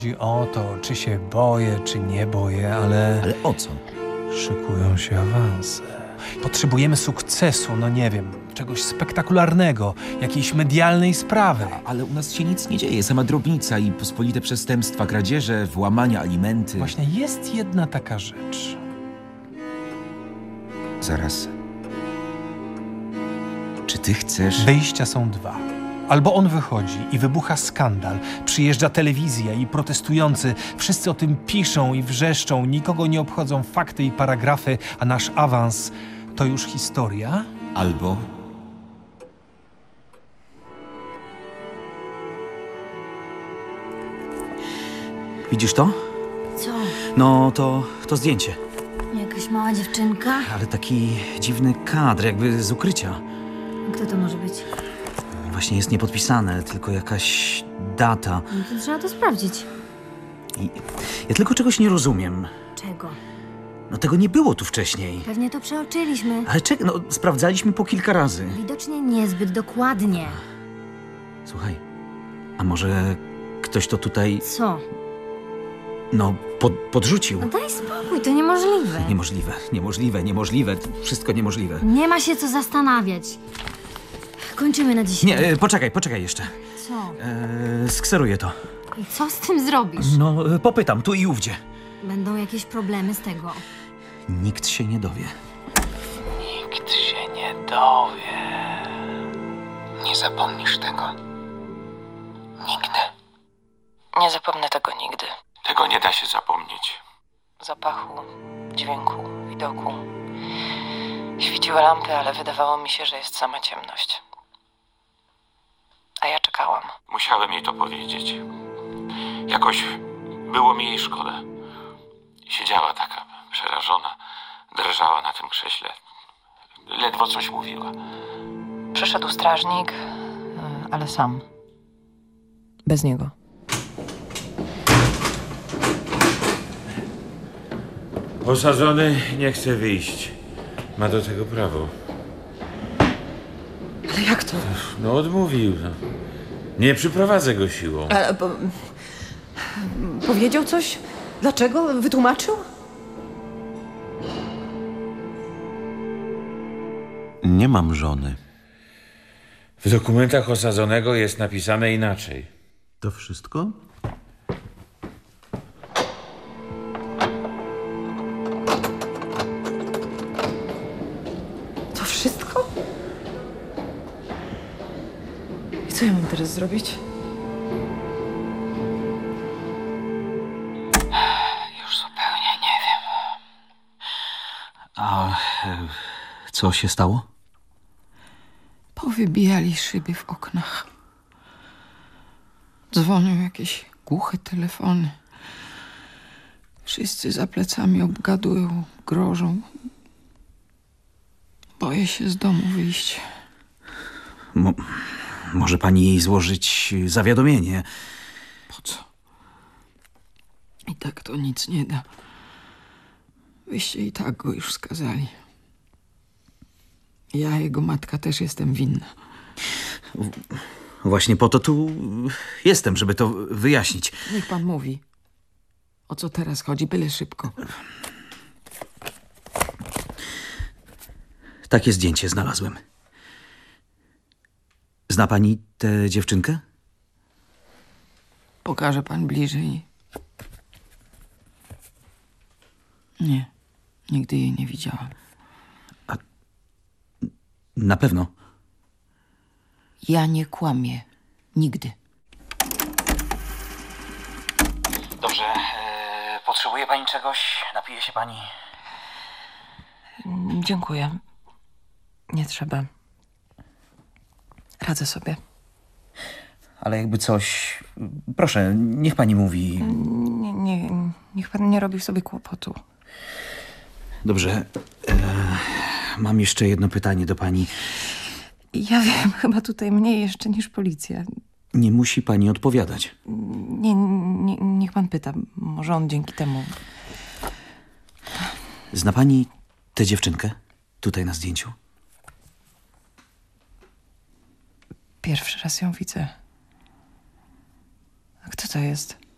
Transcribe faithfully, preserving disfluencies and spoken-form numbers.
Chodzi o to, czy się boję, czy nie boję, ale... Ale o co? Szykują się awanse. Potrzebujemy sukcesu, no nie wiem, czegoś spektakularnego, jakiejś medialnej sprawy. A, ale u nas się nic nie dzieje. Sama drobnica i pospolite przestępstwa, kradzieże, włamania, alimenty. Właśnie jest jedna taka rzecz. Zaraz. Czy ty chcesz... Wyjścia są dwa. Albo on wychodzi i wybucha skandal, przyjeżdża telewizja i protestujący, wszyscy o tym piszą i wrzeszczą, nikogo nie obchodzą fakty i paragrafy, a nasz awans to już historia? Albo... Widzisz to? Co? No, to, to zdjęcie. Jakaś mała dziewczynka? Ale taki dziwny kadr, jakby z ukrycia. Kto to może być? Właśnie jest niepodpisane, tylko jakaś data. No to trzeba to sprawdzić. I ja tylko czegoś nie rozumiem. Czego? No tego nie było tu wcześniej. Pewnie to przeoczyliśmy. Ale czekaj, no sprawdzaliśmy po kilka razy. Widocznie niezbyt dokładnie. Słuchaj, a może ktoś to tutaj, Co? no, pod, podrzucił? No daj spokój, to niemożliwe. Niemożliwe, niemożliwe, niemożliwe. Wszystko niemożliwe. Nie ma się co zastanawiać. Kończymy na dzisiaj. Nie, e, poczekaj, poczekaj jeszcze. Co? E, skseruję to. I co z tym zrobisz? No, e, popytam, tu i ówdzie. Będą jakieś problemy z tego. Nikt się nie dowie. Nikt się nie dowie. Nie zapomnisz tego. Nigdy. Nie zapomnę tego nigdy. Tego nie da się zapomnieć. Zapachu, dźwięku, widoku. Świeciły lampy, ale wydawało mi się, że jest sama ciemność. A ja czekałam. Musiałem jej to powiedzieć. Jakoś było mi jej szkoda. Siedziała taka przerażona. Drżała na tym krześle. Ledwo coś mówiła. Przyszedł strażnik, ale sam. Bez niego. Osadzony nie chce wyjść. Ma do tego prawo. Ale jak to? No odmówił. No. Nie przyprowadzę go siłą. Ale, bo... Powiedział coś? Dlaczego? Wytłumaczył? Nie mam żony. W dokumentach osadzonego jest napisane inaczej. To wszystko? To wszystko? I co ja mam teraz zrobić? Już zupełnie nie wiem. A e, co się stało? Powybijali szyby w oknach. Dzwonią jakieś głuche telefony. Wszyscy za plecami obgadują, grożą. Boję się z domu wyjść. Mo może pani jej złożyć zawiadomienie? Po co? I tak to nic nie da. Wyście i tak go już skazali. Ja, jego matka, też jestem winna. Właśnie po to tu jestem, żeby to wyjaśnić. Niech pan mówi. O co teraz chodzi, byle szybko. Takie zdjęcie znalazłem. Zna pani tę dziewczynkę? Pokaże pan bliżej. Nie, nigdy jej nie widziałam. Na pewno. Ja nie kłamię. Nigdy. Dobrze. E, potrzebuje pani czegoś? Napije się pani? Dziękuję. Nie trzeba. Radzę sobie. Ale jakby coś... Proszę, niech pani mówi. Nie, nie, niech pan nie robi sobie kłopotu. Dobrze. E, mam jeszcze jedno pytanie do pani. Ja wiem, chyba tutaj mniej jeszcze niż policja. Nie musi pani odpowiadać. Nie, nie, niech pan pyta. Może on dzięki temu... Zna pani tę dziewczynkę? Tutaj na zdjęciu? Pierwszy raz ją widzę. A kto to jest?